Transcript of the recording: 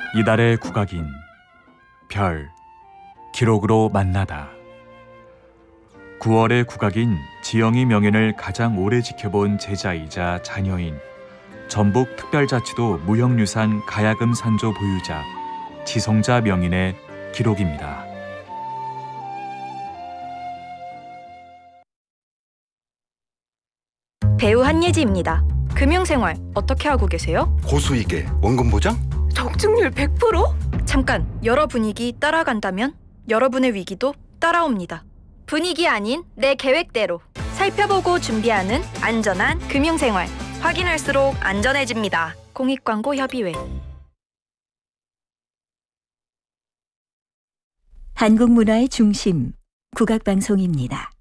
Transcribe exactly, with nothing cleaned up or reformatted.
이달의 국악인 별 기록으로 만나다. 구월의 국악인 지영이 명연을 가장 오래 지켜본 제자이자 자녀인 전북특별자치도 무형유산 가야금 산조 보유자 지성자 명인의 기록입니다. 배우 한예지입니다. 금융생활 어떻게 하고 계세요? 고수익에 원금 보장? 적중률 백 퍼센트? 잠깐, 여러 분위기 따라간다면 여러분의 위기도 따라옵니다. 분위기 아닌 내 계획대로 살펴보고 준비하는 안전한 금융생활. 확인할수록 안전해집니다. 공익광고협의회. 한국 문화의 중심, 국악방송입니다.